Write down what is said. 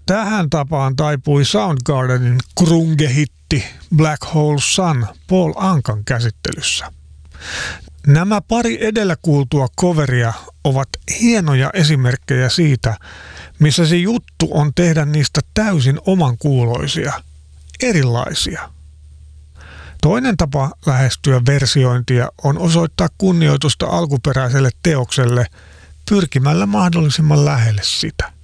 Tähän tapaan taipui Soundgardenin grunge-hitti Black Hole Sun Paul Ankan käsittelyssä. Nämä pari edellä kuultua coveria ovat hienoja esimerkkejä siitä, missä se juttu on tehdä niistä täysin omankuuloisia, erilaisia. Toinen tapa lähestyä versiointia on osoittaa kunnioitusta alkuperäiselle teokselle pyrkimällä mahdollisimman lähelle sitä.